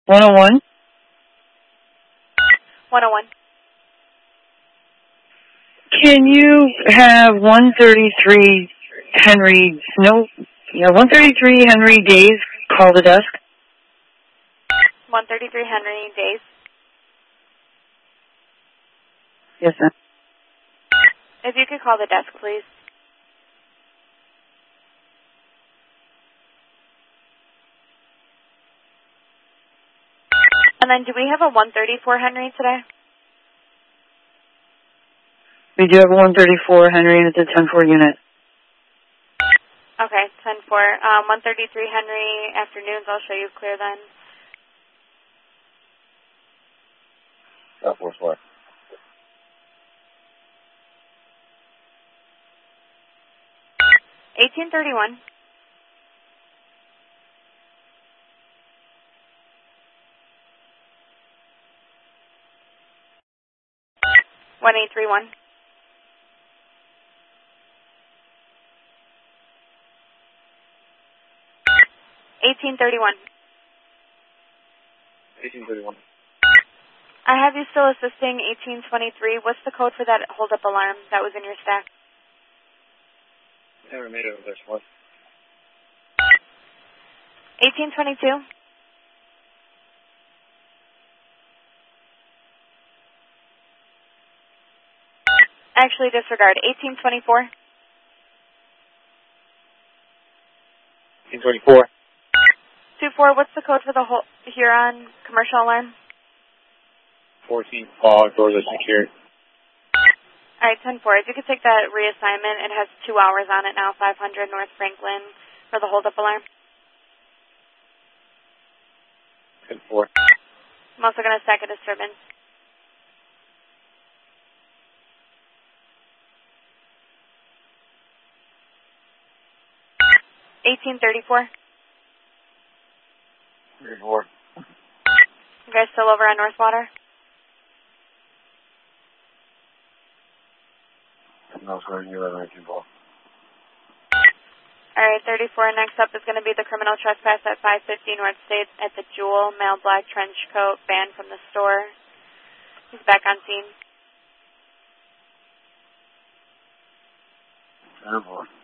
101. 101. Can you have 133 Henry, 133 Henry Days call the desk? 133 Henry Days. Yes, ma'am. If you could call the desk, please. And then do we have a 134 Henry today? We do have a 134 Henry, and it's a 10-4 unit. Okay, 10-4. 133 Henry afternoons. I'll show you clear then. 4-4. 1831. 1831. 1831. 1831. I have you still assisting 1823. What's the code for that hold-up alarm that was in your stack? Never made it over this one. 1822. Actually, disregard. 1824. 1824. 24. What's the code for the Huron commercial alarm? 14. Fog, doors are secured. All right, 10-4. If you could take that reassignment, it has 2 hours on it now, 500 North Franklin for the hold-up alarm. 10-4. I'm also going to stack a disturbance. 1834. 34. You guys still over on Northwater? No, sorry, you're at 19-4. All right, 34. Next up is going to be the criminal trespass at 550 North State at the Jewel, male black trench coat, banned from the store. He's back on scene. 10-4.